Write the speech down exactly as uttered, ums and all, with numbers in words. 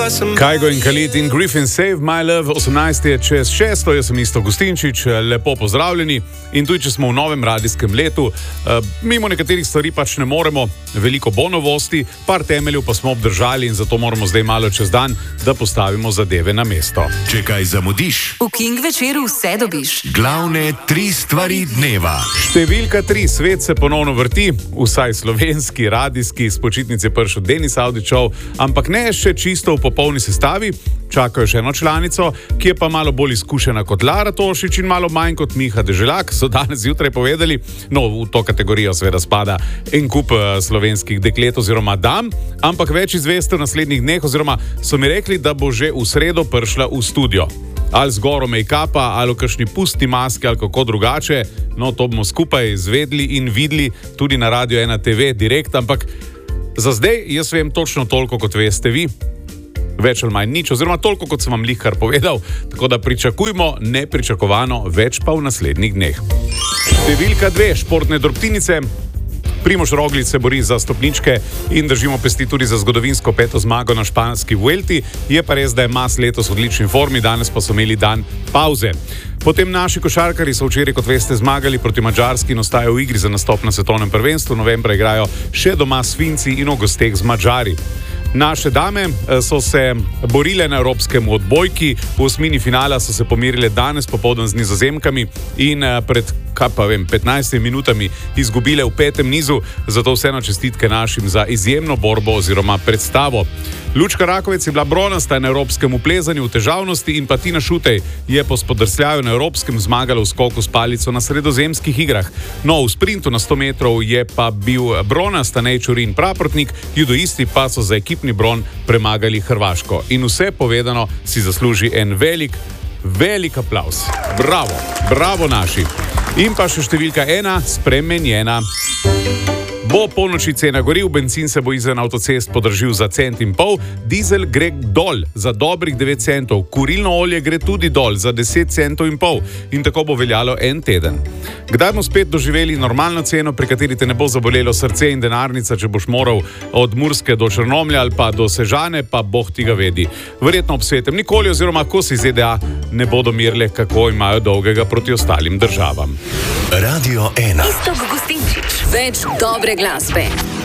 Kajgo in Khalid in Griffin Save My Love, osemnajst je čez šesto, jaz sem Isto Gustinčič, lepo pozdravljeni. In tudi, če smo v novem radijskem letu, mimo nekaterih stvari pač ne moremo, veliko bo novosti, par temeljev pa smo obdržali in zato moramo zdaj malo čez dan, da postavimo zadeve na mesto. Če kaj zamudiš, v King večeru vse dobiš. Glavne tri stvari dneva. Številka tri, svet se ponovno vrti, vsaj slovenski, radijski, s počitnice prišel Denis Avdićov, ampak ne še čisto v popolni sestavi, čakajo še eno članico, ki je pa malo bolj izkušena kot Lara Tošič in malo manj kot Miha Deželak, so danes zjutraj povedali. No, v to kategorijo seveda spada en kup slovenskih deklet oziroma dam, ampak več izveste v naslednjih dneh, oziroma so mi rekli, da bo že v sredo prišla v studio. Ali z goro make-upa, ali v kakšni pusti maske, ali kako drugače, no to bomo skupaj zvedli in videli tudi na Radio ena te ve direkt, ampak za zdaj jaz vem točno toliko, kot veste vi, več ali manj nič, oziroma toliko, kot sem vam lihkar povedal, tako da pričakujmo nepričakovano, več pa v naslednjih dneh. Številka dve, športne drobtinice. Primož Roglič se bori za stopničke in držimo pesti tudi za zgodovinsko peto zmago na španski Vuelti. Je pa res, da je Mas letos v odlični formi, danes pa so imeli dan pauze. Potem naši košarkarji so včeraj, kot veste, zmagali proti Madžarski in ostajajo v igri za nastop na svetovnem prvenstvu. Novembra igrajo še doma s Finci in v gosteh z Madžari. Naše dame so se borile na evropskem odbojki, v osmini finala so se pomirile danes popoldan z Nizozemkami in pred, kaj pa vem, petnajstimi minutami izgubile v petem nizu, zato vseeno čestitke našim za izjemno borbo oziroma predstavo. Lučka Rakovec je bila bronasta na evropskem uplezanju v težavnosti in pa Tina Šutej je po spodrsljaju na evropskem zmagala v skoku s palico na sredozemskih igrah. No, v sprintu na sto metrov je pa bil bronasta Nejčurin Praprotnik, judoisti pa so za ekipni bron premagali Hrvaško. In vse povedano si zasluži en velik, velik aplavz. Bravo, bravo naši. In pa še številka ena, spremenjena. Bo polnoči cena goriv, bencin se bo izven avtocest podražil za cent in pol, dizel gre dol za dobrih devet centov, kurilno olje gre tudi dol za deset centov in pol in tako bo veljalo en teden. Kdaj bomo spet doživeli normalno ceno, pri kateri te ne bo zabolelo srce in denarnica, če boš moral od Murske do Črnomlja ali pa do Sežane, pa boh ti ga vedi. Verjetno ob svetem nikoli, oziroma ko si Z D A ne bodo mirile, kako imajo dolgega proti ostalim državam. Radio ena. Isto Gustinčič, več dobre glasbe.